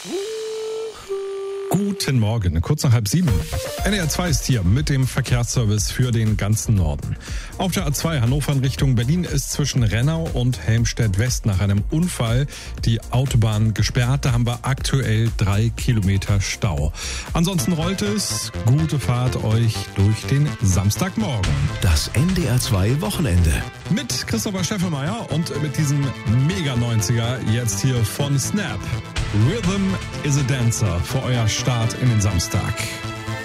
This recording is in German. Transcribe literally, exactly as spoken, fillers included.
Guten Morgen, kurz nach halb sieben. N D R zwei ist hier mit dem Verkehrsservice für den ganzen Norden. Auf der A zwei Hannover in Richtung Berlin ist zwischen Rennau und Helmstedt-West nach einem Unfall die Autobahn gesperrt. Da haben wir aktuell drei Kilometer Stau. Ansonsten rollt es. Gute Fahrt euch durch den Samstagmorgen. Das N D R zwei Wochenende. Mit Christopher Steffelmeier und mit diesem Mega-neunziger jetzt hier von Snap. Rhythm is a Dancer für euer Start in den Samstag.